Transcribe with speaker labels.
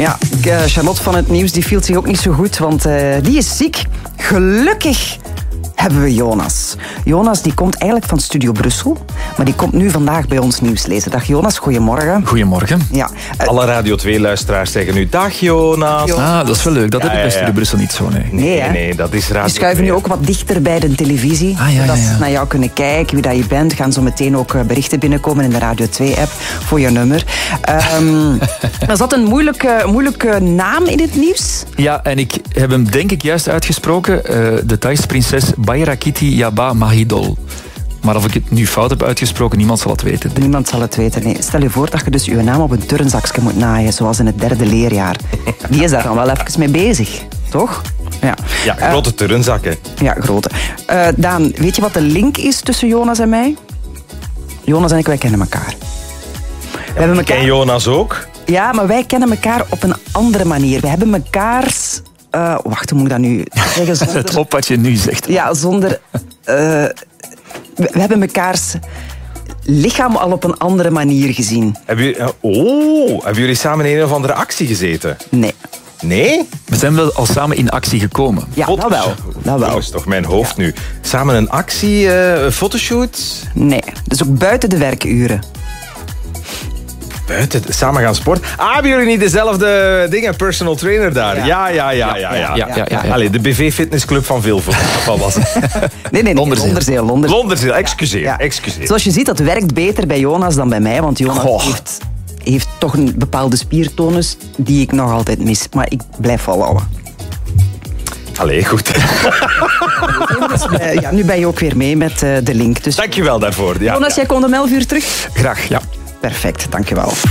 Speaker 1: Ja, Charlotte van het Nieuws die voelt zich ook niet zo goed, want die is ziek. Gelukkig hebben we Jonas. Jonas die komt eigenlijk van Studio Brussel, maar die komt nu vandaag bij ons nieuws lezen. Dag Jonas, goedemorgen.
Speaker 2: Goedemorgen.
Speaker 1: Ja,
Speaker 3: Alle Radio 2-luisteraars zeggen nu dag Jonas.
Speaker 2: Ah, dat is wel leuk. Dat heb ik bij Studio Brussel niet zo, nee.
Speaker 3: Nee, dat is Radio
Speaker 1: die schuiven
Speaker 3: 2.
Speaker 1: nu ook wat dichter bij de televisie.
Speaker 2: Ja.
Speaker 1: Ze naar jou kunnen kijken, wie dat je bent. Gaan zo meteen ook berichten binnenkomen in de Radio 2-app voor je nummer. Er zat een moeilijke naam in het nieuws.
Speaker 2: Ja, en ik heb hem denk ik juist uitgesproken. De Thaise prinses Bairakiti Yaba Mahidol. Maar of ik het nu fout heb uitgesproken, niemand zal het weten.
Speaker 1: Niemand zal het weten, nee. Stel je voor dat je dus je naam op een turnzakje moet naaien, zoals in het 3e leerjaar. Die is daar dan wel even mee bezig, toch?
Speaker 3: Ja, grote turnzakken.
Speaker 1: Ja, grote. Daan, weet je wat de link is tussen Jonas en mij? Jonas en ik, wij kennen elkaar.
Speaker 3: Ik ken Jonas ook.
Speaker 1: Ja, maar wij kennen elkaar op een andere manier. We hebben mekaars... wacht, hoe moet ik dat nu zeggen? Zonder...
Speaker 2: Let op wat je nu zegt.
Speaker 1: Ja, zonder... we hebben mekaars lichaam al op een andere manier gezien.
Speaker 3: Hebben jullie samen in een of andere actie gezeten?
Speaker 1: Nee.
Speaker 3: Nee?
Speaker 2: We zijn wel al samen in actie gekomen.
Speaker 1: Ja, dat wel.
Speaker 3: Dat is toch mijn hoofd nu. Samen een actie, fotoshoot?
Speaker 1: Nee, dus ook buiten de werkuren.
Speaker 3: Buiten, samen gaan sporten. Hebben jullie niet dezelfde dingen? Personal trainer daar? Ja. Allee, de BV Fitnessclub van Vilvoorde was het.
Speaker 1: Nee.
Speaker 3: Londerzeel, excuseer.
Speaker 1: Ja.
Speaker 3: Excuseer.
Speaker 1: Zoals je ziet, dat werkt beter bij Jonas dan bij mij, want Jonas heeft toch een bepaalde spiertonus die ik nog altijd mis. Maar ik blijf volhouden.
Speaker 3: Allee, goed.
Speaker 1: Nu ben je ook weer mee met de link. Dus...
Speaker 3: Dankjewel daarvoor. Ja,
Speaker 1: Jonas, jij komt om 11 uur terug?
Speaker 2: Graag, ja.
Speaker 1: Perfect, dankjewel.